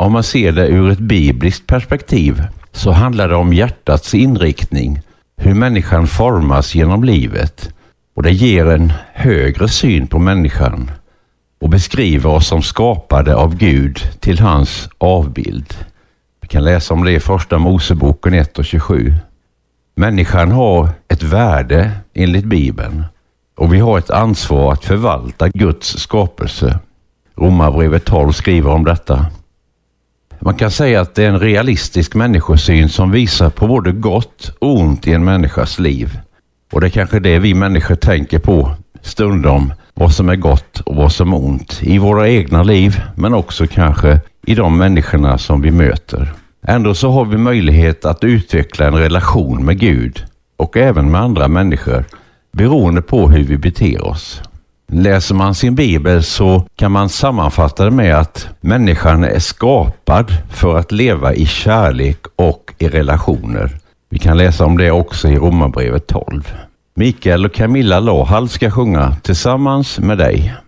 om man ser det ur ett bibliskt perspektiv så handlar det om hjärtats inriktning, hur människan formas genom livet. Och det ger en högre syn på människan och beskriver oss som skapade av Gud till hans avbild. Vi kan läsa om det i första Moseboken 1:27. Människan har ett värde enligt Bibeln och vi har ett ansvar att förvalta Guds skapelse. Romarbrevet 12 skriver om detta. Man kan säga att det är en realistisk människosyn som visar på både gott och ont i en människas liv. Och det är kanske det vi människor tänker på stundom, vad som är gott och vad som är ont i våra egna liv, men också kanske i de människorna som vi möter. Ändå så har vi möjlighet att utveckla en relation med Gud och även med andra människor beroende på hur vi beter oss. Läser man sin bibel så kan man sammanfatta det med att människan är skapad för att leva i kärlek och i relationer. Vi kan läsa om det också i Romarbrevet 12. Mikael och Camilla Lahall ska sjunga Tillsammans med dig.